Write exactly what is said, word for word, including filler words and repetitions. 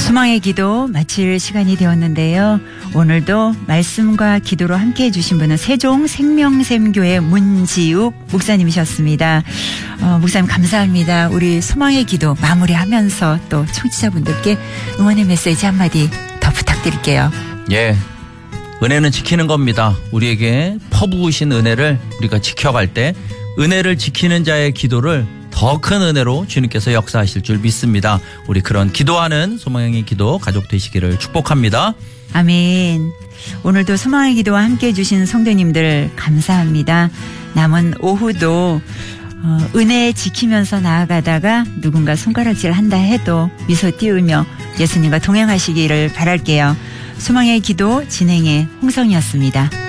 소망의 기도 마칠 시간이 되었는데요. 오늘도 말씀과 기도로 함께해 주신 분은 세종 생명샘교회 문지욱 목사님이셨습니다. 어, 목사님 감사합니다. 우리 소망의 기도 마무리하면서 또 청취자분들께 응원의 메시지 한마디 더 부탁드릴게요. 예, 은혜는 지키는 겁니다. 우리에게 퍼부으신 은혜를 우리가 지켜갈 때 은혜를 지키는 자의 기도를 더 큰 은혜로 주님께서 역사하실 줄 믿습니다. 우리 그런 기도하는 소망의 기도 가족 되시기를 축복합니다. 아멘. 오늘도 소망의 기도와 함께해 주신 성도님들 감사합니다. 남은 오후도 어, 은혜 지키면서 나아가다가 누군가 손가락질 한다 해도 미소 띄우며 예수님과 동행하시기를 바랄게요. 소망의 기도 진행의 홍성이었습니다.